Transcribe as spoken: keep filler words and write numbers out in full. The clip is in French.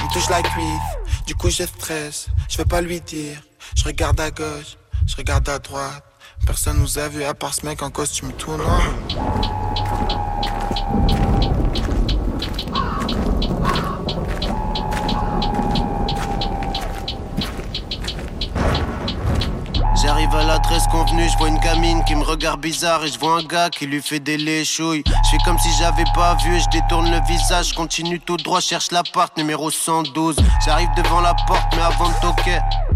me touche la cuisse, du coup je stresse. Je vais pas lui dire. Je regarde à gauche, je regarde à droite. Personne nous a vu à part ce mec en costume tout noir. J'arrive à l'adresse convenue, je vois une gamine qui me regarde bizarre et je vois un gars qui lui fait des léchouilles. Je fais comme si j'avais pas vu et je détourne le visage, je continue tout droit, cherche l'appart numéro cent douze. J'arrive devant la porte mais avant de toquer,